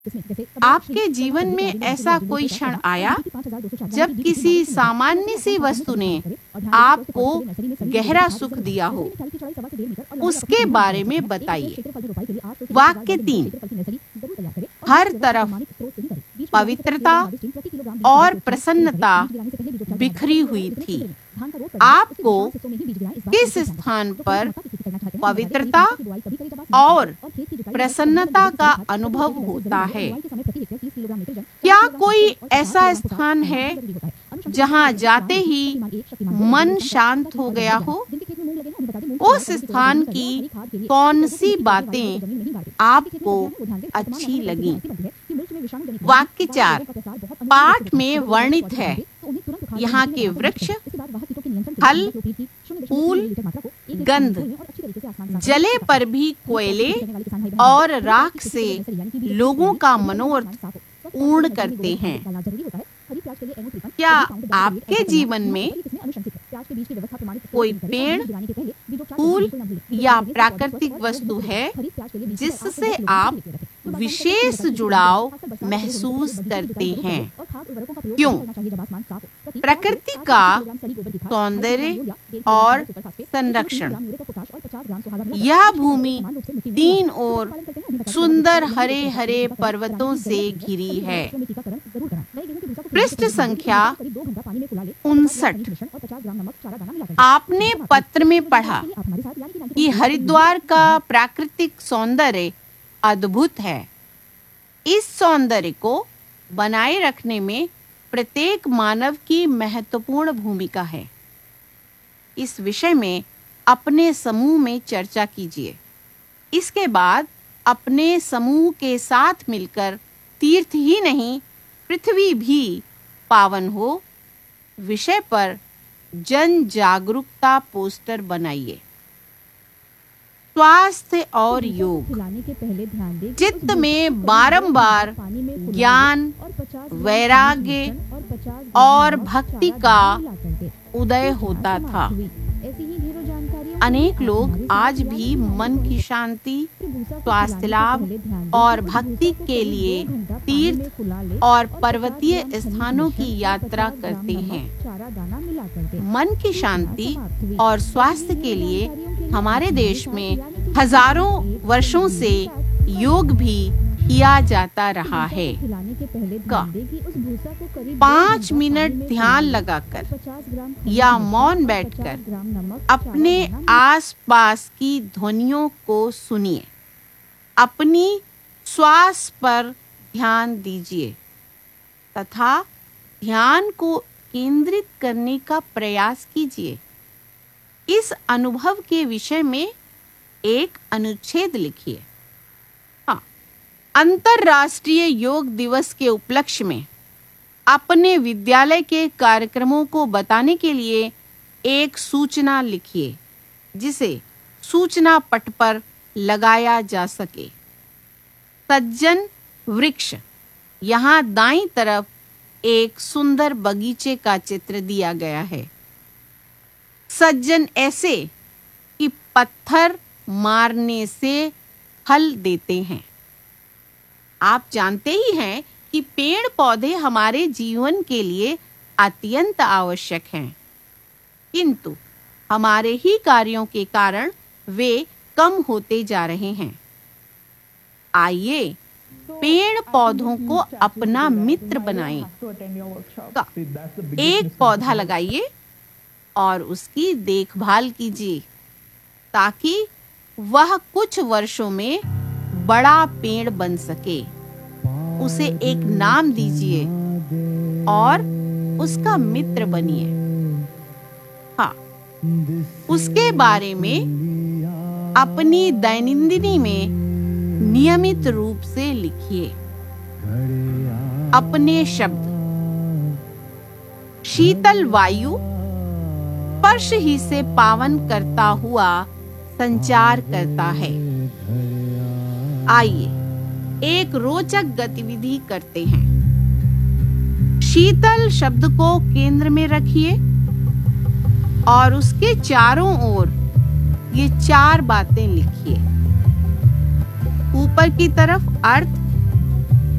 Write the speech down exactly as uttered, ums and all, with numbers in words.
आपके जीवन में ऐसा कोई क्षण आया जब किसी सामान्य सी वस्तु ने आपको गहरा सुख दिया हो? उसके बारे में बताइए। वाक्य तीन, हर तरफ पवित्रता और प्रसन्नता बिखरी हुई थी। आपको किस स्थान पर पवित्रता और प्रसन्नता का अनुभव होता है? क्या कोई ऐसा स्थान है जहां जाते ही मन शांत हो गया हो? उस स्थान की कौन सी बातें आपको अच्छी लगी? वाक्य चार, पाठ में वर्णित है यहाँ के वृक्ष, फल, फूल, गंध, जले पर भी कोयले और राख से लोगों का मनोरथ पूर्ण करते हैं। क्या आपके जीवन में कोई पेड़, फूल या प्राकृतिक वस्तु है जिससे आप विशेष जुड़ाव महसूस करते हैं? क्यों? प्रकृति का सौंदर्य और संरक्षण। यह भूमि तीन ओर सुंदर हरे हरे पर्वतों से घिरी है। पृष्ठ संख्या उनसठ। आपने पत्र में पढ़ा कि हरिद्वार का प्राकृतिक सौंदर्य अद्भुत है। इस सौंदर्य को बनाए रखने में प्रत्येक मानव की महत्वपूर्ण भूमिका है। इस विषय में अपने समूह में चर्चा कीजिए। इसके बाद अपने समूह के साथ मिलकर तीर्थ ही नहीं, पृथ्वी भी पावन हो विषय पर जन जागरूकता पोस्टर बनाइए। स्वास्थ्य और योग। चित्त में बारंबार ज्ञान, वैराग्य और भक्ति का उदय होता था। अनेक लोग आज भी मन की शांति, स्वास्थ्य लाभ और भक्ति के लिए तीर्थ और पर्वतीय स्थानों की यात्रा करते हैं। मन की शांति और स्वास्थ्य के लिए हमारे देश में हजारों वर्षों से योग भी किया जाता रहा है। का पाँच मिनट ध्यान लगाकर या मौन बैठकर अपने आसपास की ध्वनियों को सुनिए। अपनी श्वास पर ध्यान दीजिए तथा ध्यान को केंद्रित करने का प्रयास कीजिए। इस अनुभव के विषय में एक अनुच्छेद लिखिए। हाँ, अंतर्राष्ट्रीय योग दिवस के उपलक्ष्य में अपने विद्यालय के कार्यक्रमों को बताने के लिए एक सूचना लिखिए जिसे सूचना पट पर लगाया जा सके। सज्जन वृक्ष। यहाँ दाईं तरफ एक सुंदर बगीचे का चित्र दिया गया है। सज्जन ऐसे कि पत्थर मारने से फल देते हैं। आप जानते ही हैं कि पेड़ पौधे हमारे जीवन के लिए अत्यंत आवश्यक हैं, किंतु हमारे ही कार्यों के कारण वे कम होते जा रहे हैं। आइए पेड़ पौधों को अपना मित्र बनाएं। एक पौधा लगाइए और उसकी देखभाल कीजिए ताकि वह कुछ वर्षों में बड़ा पेड़ बन सके। उसे एक नाम दीजिए और उसका मित्र बनिए। हाँ, उसके बारे में अपनी दैनंदिनी में नियमित रूप से लिखिए। अपने शब्द। शीतल वायु स्पर्श ही से पावन करता हुआ संचार करता है। आइए एक रोचक गतिविधि करते हैं। शीतल शब्द को केंद्र में रखिए और उसके चारों ओर ये चार बातें लिखिए। ऊपर की तरफ अर्थ,